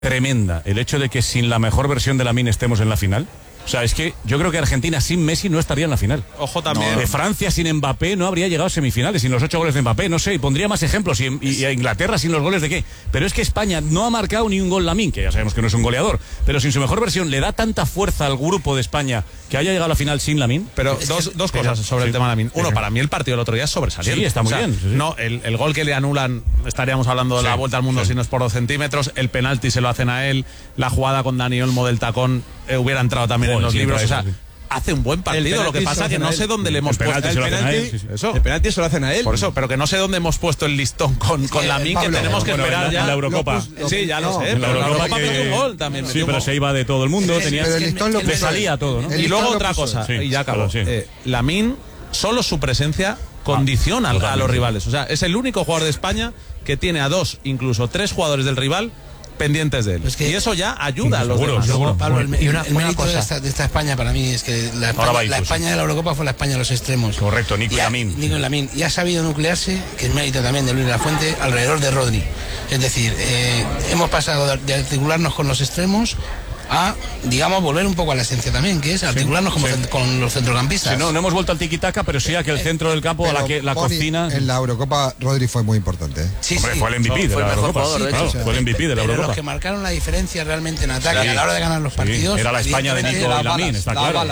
tremenda el hecho de que sin la mejor versión de Lamine estemos en la final. O sea, es que yo creo que Argentina sin Messi no estaría en la final. Ojo también. De Francia sin Mbappé no habría llegado a semifinales, sin los 8 goles de Mbappé, no sé, y pondría más ejemplos, y a Inglaterra sin los goles de qué. Pero es que España no ha marcado ni un gol Lamine, que ya sabemos que no es un goleador, pero sin su mejor versión le da tanta fuerza al grupo de España que haya llegado a la final sin Lamine. Pero dos cosas sobre el tema Lamine. Uno, para mí el partido del otro día es sobresaliente. Sí, está muy bien. Sí. No, el gol que le anulan, estaríamos hablando de la vuelta al mundo si no es por 2 centímetros, el penalti se lo hacen a él, la jugada con Dani Olmo del tacón hubiera entrado también en los libros, o sea, hace un buen partido, lo que pasa es que no sé dónde le hemos puesto el penalti se lo hacen a él. Por eso, pero que no sé dónde hemos puesto el listón con Lamine, que tenemos que esperar ya. En la Eurocopa. Sí, ya lo sé, pero la Eurocopa metió un gol también. Sí, pero se iba de todo el mundo, le salía todo, ¿no? Y luego otra cosa, y ya acabó. Lamine, solo su presencia condiciona a los rivales. O sea, es el único jugador de España que tiene a 2, incluso 3 jugadores del rival pendientes de él. Pues y eso ya ayuda a los demás. Seguro. Pablo, el mérito de esta España para mí es que la España de la Eurocopa fue la España de los extremos. Correcto, Nico y Lamine. Y ha sabido nuclearse, que es mérito también de Luis de la Fuente, alrededor de Rodri. Es decir, hemos pasado de articularnos con los extremos a, digamos, volver un poco a la esencia también, que es articularnos con los centrocampistas. Sí, no hemos vuelto al tiki-taka, pero sí a que el centro del campo, a la cocina. En la Eurocopa, Rodri fue muy importante. Sí, hombre, fue el MVP de la Eurocopa. Fue el MVP de la Eurocopa. Los que marcaron la diferencia realmente en ataque a la hora de ganar los partidos. Era la España de Nico y Lamine, está claro.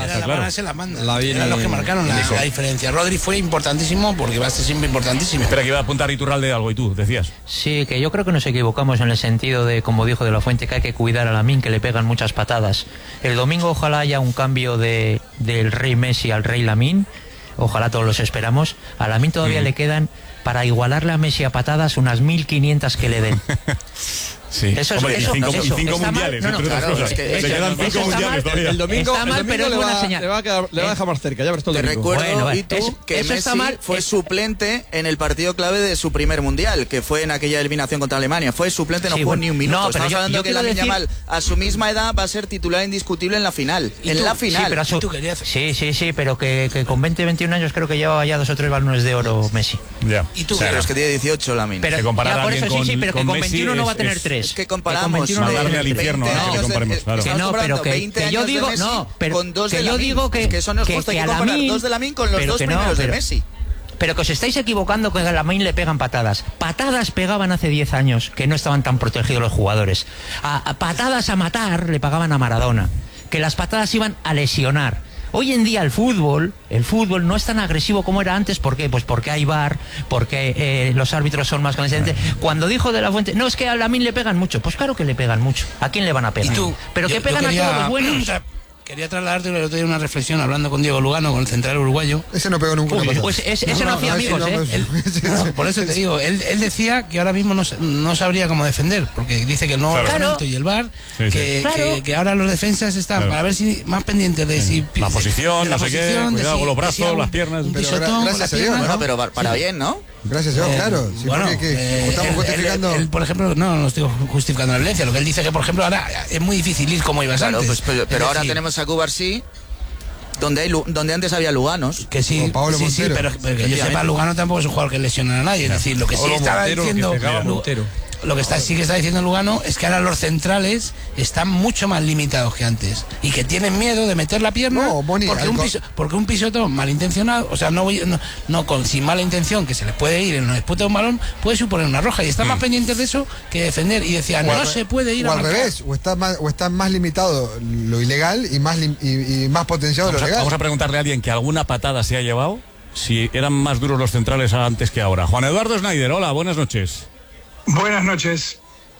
Eran los que marcaron la diferencia. Rodri fue importantísimo porque va a ser siempre importantísimo. Espera, que iba a apuntar Iturralde algo y tú decías. Sí, que yo creo que nos equivocamos en el sentido de, como dijo de la Fuente, que hay que cuidar a Lamine, que le pegan muchas patadas. El domingo ojalá haya un cambio del rey Messi al rey Lamine, ojalá todos los esperamos. A Lamine todavía le quedan, para igualarle a Messi a patadas, unas 1500 que le den. Sí. Eso hombre, eso, 5 mundiales, entre otras cosas. Le quedan 5 mundiales todavía. El domingo pero es buena señal. Le va a dejar más cerca, ya ves todo el domingo. Te recuerdo, y tú, que Messi fue suplente en el partido clave de su primer mundial, que fue en aquella eliminación contra Alemania. Fue suplente, no jugó ni un minuto. No, estamos hablando que Lamine Yamal, a su misma edad, va a ser titular indiscutible en la final. En la final. Sí, pero que con 20, 21 años creo que llevaba ya 2 o 3 balones de oro Messi. Ya. ¿Y tú? Pero es que tiene 18 Lamine. Pero por eso sí, pero que con 21 no va a tener 3. Es que comparamos. Mandarle al infierno, que comparemos, claro. Que no, pero que yo digo, que yo digo que eso no es justo, hay que comparar 2 de Lamine con los 2 primeros de Messi. Pero que os estáis equivocando, que a Lamine le pegan patadas. Patadas pegaban hace 10 años, que no estaban tan protegidos los jugadores. A patadas a matar le pagaban a Maradona. Que las patadas iban a lesionar. Hoy en día el fútbol no es tan agresivo como era antes. ¿Por qué? Pues porque hay VAR, porque los árbitros son más conscientes. Cuando dijo de la Fuente, no, es que a Lamine le pegan mucho. Pues claro que le pegan mucho. ¿A quién le van a pegar? Pero que pegan a todos los buenos. Quería trasladarte el otro día una reflexión hablando con Diego Lugano, con el central uruguayo. Ese no pegó nunca. Pues ese no hacía amigos, por eso te digo, él decía que ahora mismo no sabría cómo defender, porque dice que el nuevo reglamento y el VAR, que ahora los defensas están para ver si más pendientes de si la posición, no sé qué, cuidado con los brazos, las piernas. Gracias a Dios, bueno, pero para bien, ¿no? Gracias a Dios, claro. Bueno, estamos justificando. Él, por ejemplo, no estoy justificando la violencia. Lo que él dice que, por ejemplo, ahora es muy difícil ir como ibas antes. Pues, pero ahora tenemos a Cubarsí, donde antes había Luganos. Que sí, pero que yo sepa, Lugano tampoco es un jugador que lesiona a nadie. Es decir, lo que sí estaba diciendo lo que sí que está diciendo Lugano es que ahora los centrales están mucho más limitados que antes y que tienen miedo de meter la pierna porque un pisotón malintencionado, o sea, sin mala intención, que se les puede ir en una disputa de un balón, puede suponer una roja, y están más pendientes de eso que defender, y decían, no se puede ir o a al revés, o está más limitado lo ilegal y más potenciado lo legal. Vamos a preguntarle a alguien que alguna patada se ha llevado, si eran más duros los centrales antes que ahora. Juan Eduardo Schneider, hola, buenas noches. Buenas noches.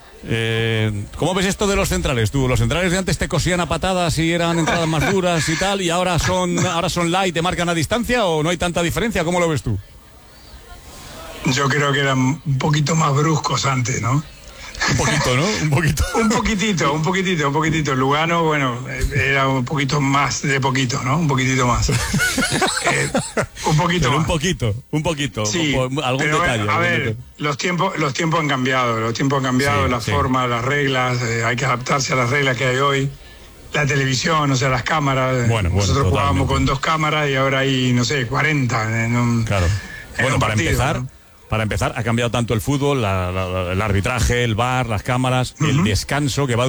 ¿Cómo ves esto de los centrales tú? ¿Los centrales de antes te cosían a patadas y eran entradas más duras y tal, y ahora son light, te marcan a distancia, o no hay tanta diferencia? ¿Cómo lo ves tú? Yo creo que eran un poquito más bruscos antes, ¿no? Un poquito, ¿no? Un poquitito. Lugano, bueno, era un poquito más de poquito, ¿no? Un poquitito más. Un poquito más. Un poquito. Sí, algún detalle. A ver, los tiempos han cambiado. Sí, la forma, las reglas, hay que adaptarse a las reglas que hay hoy. La televisión, o sea, las cámaras. Nosotros jugábamos con 2 cámaras y ahora hay, no sé, 40 en un Claro. Bueno, para partido, empezar... ¿no? Para empezar, ha cambiado tanto el fútbol, el arbitraje, el VAR, las cámaras, el descanso que va